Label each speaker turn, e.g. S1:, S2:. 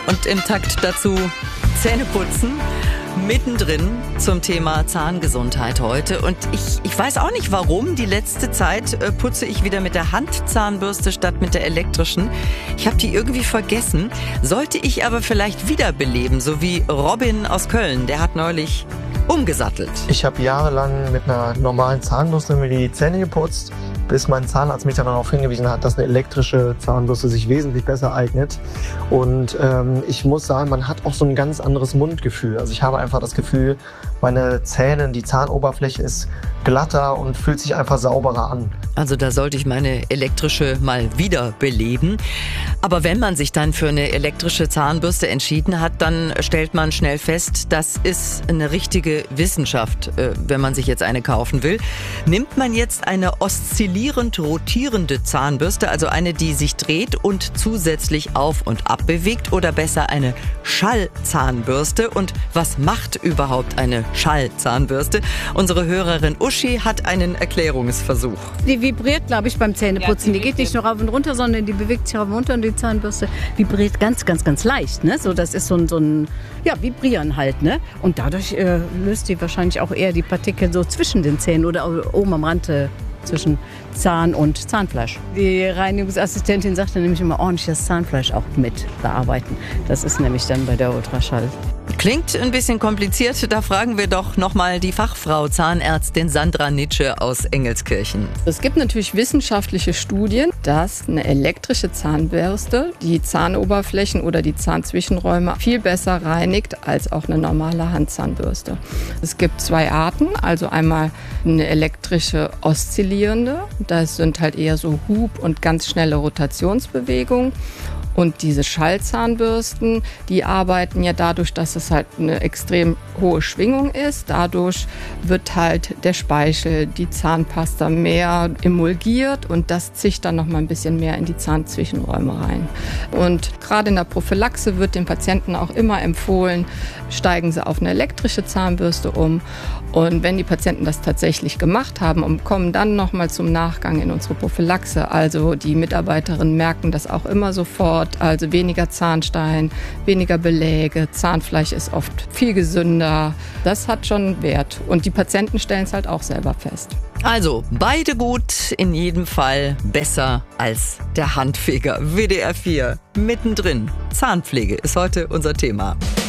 S1: Und im Takt dazu Zähneputzen, mittendrin zum Thema Zahngesundheit heute. Und ich weiß auch nicht warum, die letzte Zeit putze ich wieder mit der Handzahnbürste statt mit der elektrischen. Ich habe die irgendwie vergessen. Sollte ich aber vielleicht wiederbeleben, so wie Robin aus Köln, der hat neulich umgesattelt.
S2: Ich habe jahrelang mit einer normalen Zahnbürste mir die Zähne geputzt, bis mein Zahnarzt mich dann darauf hingewiesen hat, dass eine elektrische Zahnbürste sich wesentlich besser eignet. Und ich muss sagen, man hat auch so ein ganz anderes Mundgefühl. Also ich habe einfach das Gefühl, meine Zähne, die Zahnoberfläche ist glatter und fühlt sich einfach sauberer an.
S1: Also da sollte ich meine elektrische mal wiederbeleben. Aber wenn man sich dann für eine elektrische Zahnbürste entschieden hat, dann stellt man schnell fest, das ist eine richtige Wissenschaft, wenn man sich jetzt eine kaufen will. Nimmt man jetzt eine oszillierend rotierende Zahnbürste, also eine, die sich dreht und zusätzlich auf und ab bewegt, oder besser eine Schallzahnbürste? Und was macht überhaupt eine Schallzahnbürste? Unsere Hörerin Uschi hat einen Erklärungsversuch.
S3: Die vibriert, glaube ich, beim Zähneputzen. Die geht nicht nur rauf und runter, sondern die bewegt sich rauf und runter und die Zahnbürste vibriert ganz, ganz, ganz leicht. Ne? So, das ist so ein Vibrieren halt. Ne? Und dadurch löst die wahrscheinlich auch eher die Partikel so zwischen den Zähnen oder oben am Rand zwischen Zahn und Zahnfleisch. Die Reinigungsassistentin sagte nämlich immer, ordentlich das Zahnfleisch auch mit bearbeiten. Das ist nämlich dann bei der Ultraschall.
S1: Klingt ein bisschen kompliziert, da fragen wir doch nochmal die Fachfrau Zahnärztin Sandra Nitsche aus Engelskirchen.
S4: Es gibt natürlich wissenschaftliche Studien, dass eine elektrische Zahnbürste die Zahnoberflächen oder die Zahnzwischenräume viel besser reinigt als auch eine normale Handzahnbürste. Es gibt zwei Arten, also einmal eine elektrische oszillierende, das sind halt eher so Hub- und ganz schnelle Rotationsbewegungen. Und diese Schallzahnbürsten, die arbeiten ja dadurch, dass es halt eine extrem hohe Schwingung ist. Dadurch wird halt der Speichel, die Zahnpasta mehr emulgiert und das zischt dann noch mal ein bisschen mehr in die Zahnzwischenräume rein. Und gerade in der Prophylaxe wird den Patienten auch immer empfohlen, steigen sie auf eine elektrische Zahnbürste um. Und wenn die Patienten das tatsächlich gemacht haben und kommen dann noch mal zum Nachgang in unsere Prophylaxe, also die Mitarbeiterinnen merken das auch immer sofort, also weniger Zahnstein, weniger Beläge, Zahnfleisch ist oft viel gesünder. Das hat schon Wert und die Patienten stellen es halt auch selber fest.
S1: Also beide gut, in jedem Fall besser als der Handfeger. WDR 4 mittendrin. Zahnpflege ist heute unser Thema.